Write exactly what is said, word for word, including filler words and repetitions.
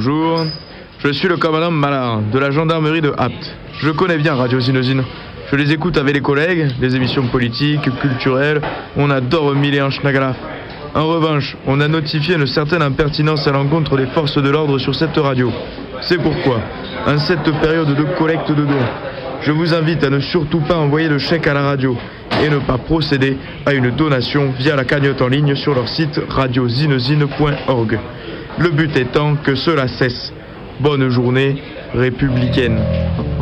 Bonjour, je suis le commandant Malard, de la gendarmerie de Apt. Je connais bien Radio Zinosine. Je les écoute avec les collègues, les émissions politiques, culturelles, on adore mille et un schnagalaf. En revanche, on a notifié une certaine impertinence à l'encontre des forces de l'ordre sur cette radio. C'est pourquoi, en cette période de collecte de dons, je vous invite à ne surtout pas envoyer le chèque à la radio et ne pas procéder à une donation via la cagnotte en ligne sur leur site radio zinosine point org. Le but étant que cela cesse. Bonne journée républicaine.